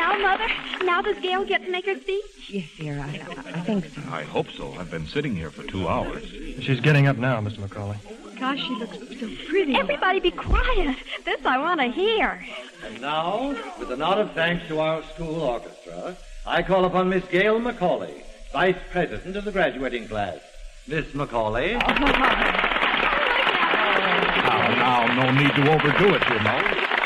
Now, Mother, now does Gail get to make her speech? Yes, dear, I think so. I hope so. I've been sitting here for 2 hours. She's getting up now, Mr. Macaulay. Gosh, she looks so pretty. Everybody be quiet. This I want to hear. And now, with a nod of thanks to our school orchestra, I call upon Miss Gail Macaulay, Vice President of the graduating class. Miss Macaulay. Now, no need to overdo it, you know.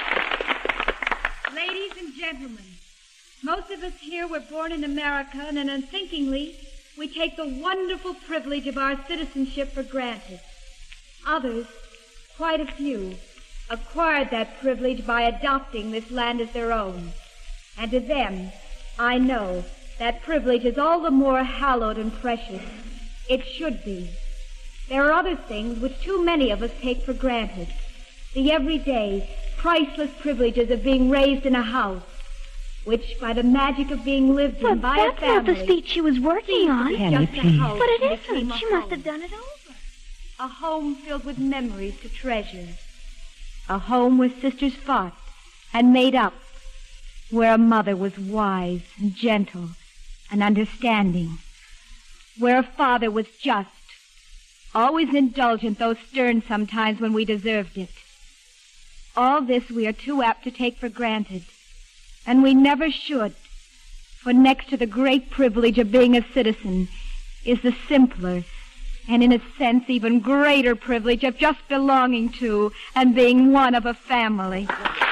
Ladies and gentlemen, most of us here were born in America, and unthinkingly, we take the wonderful privilege of our citizenship for granted. Others, quite a few, acquired that privilege by adopting this land as their own. And to them, I know, that privilege is all the more hallowed and precious. It should be. There are other things which too many of us take for granted. The everyday, priceless privileges of being raised in a house, which, by the magic of being lived in by a family... That's not the speech she was working on. Penny, please. But it isn't. She must have done it over. A home filled with memories to treasure. A home where sisters fought and made up. Where a mother was wise and gentle and understanding. Where a father was just. Always indulgent, though stern sometimes when we deserved it. All this we are too apt to take for granted. And we never should. For next to the great privilege of being a citizen is the simpler and in a sense even greater privilege of just belonging to and being one of a family.